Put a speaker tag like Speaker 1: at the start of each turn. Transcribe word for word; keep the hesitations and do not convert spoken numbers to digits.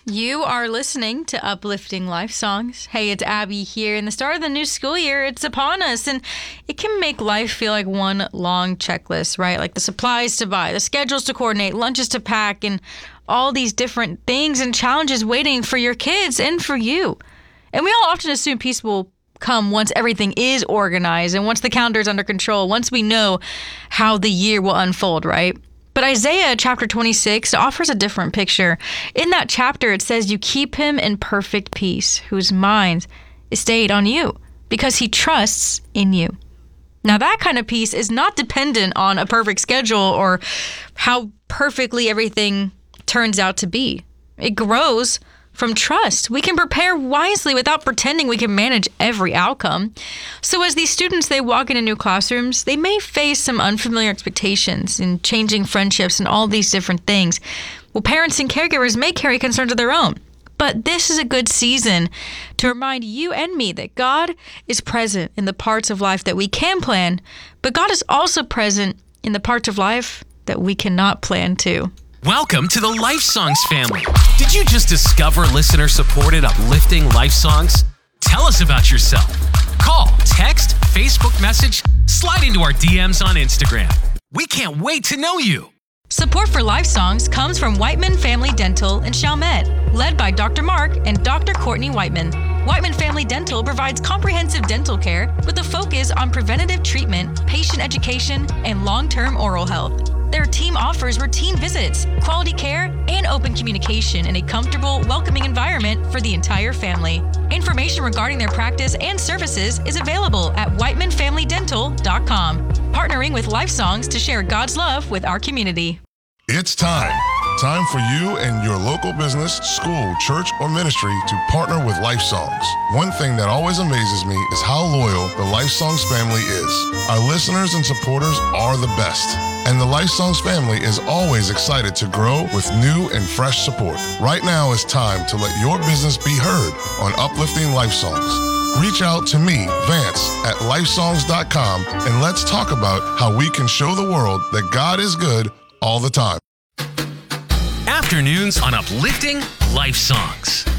Speaker 1: You are listening to Uplifting Life Songs. Hey, it's Abby here, and the start of the new school year, it's upon us, and it can make life feel like one long checklist, right? Like the supplies to buy, the schedules to coordinate, lunches to pack, and all these different things and challenges waiting for your kids and for you. And we all often assume peace will come once everything is organized and once the calendar is under control, once we know how the year will unfold, right? But Isaiah chapter twenty-six offers a different picture. In that chapter, it says, "You keep him in perfect peace, whose mind is stayed on you, because he trusts in you." Now, that kind of peace is not dependent on a perfect schedule or how perfectly everything turns out to be. It grows from trust. We can prepare wisely without pretending we can manage every outcome. So as these students, they walk into new classrooms, they may face some unfamiliar expectations and changing friendships and all these different things. Well, parents and caregivers may carry concerns of their own. But this is a good season to remind you and me that God is present in the parts of life that we can plan, but God is also present in the parts of life that we cannot plan too.
Speaker 2: Welcome to the Life Songs family. Did you just discover listener-supported uplifting life songs? Tell us about yourself. Call, text, Facebook message, slide into our D Ms on Instagram. We can't wait to know you.
Speaker 1: Support for Life Songs comes from Whiteman Family Dental in Chalmette, led by Doctor Mark and Doctor Courtney Whiteman. Whiteman Family Dental provides comprehensive dental care with a focus on preventative treatment, patient education, and long-term oral health. Their team offers routine visits, quality care, and open communication in a comfortable, welcoming environment for the entire family. Information regarding their practice and services is available at whiteman family dental dot com. Partnering with Life Songs to share God's love with our community.
Speaker 3: It's time. Time for you and your local business, school, church, or ministry to partner with Life Songs. One thing that always amazes me is how loyal the Life Songs family is. Our listeners and supporters are the best. And the Life Songs family is always excited to grow with new and fresh support. Right now is time to let your business be heard on Uplifting Life Songs. Reach out to me, Vance, at life songs dot com, and let's talk about how we can show the world that God is good all the time.
Speaker 2: Afternoons on Uplifting Life Songs.